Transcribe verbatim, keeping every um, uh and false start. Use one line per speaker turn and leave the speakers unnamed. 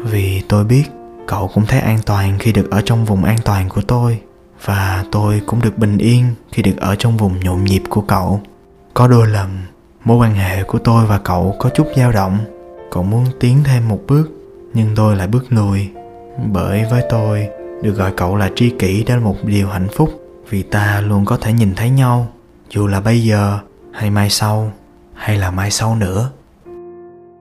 Vì tôi biết cậu cũng thấy an toàn khi được ở trong vùng an toàn của tôi, và tôi cũng được bình yên khi được ở trong vùng nhộn nhịp của cậu. Có đôi lần mối quan hệ của tôi và cậu có chút dao động. Cậu muốn tiến thêm một bước, nhưng tôi lại bước lùi. Bởi với tôi, được gọi cậu là tri kỷ đã là một điều hạnh phúc, vì ta luôn có thể nhìn thấy nhau, dù là bây giờ hay mai sau hay là mai sau nữa.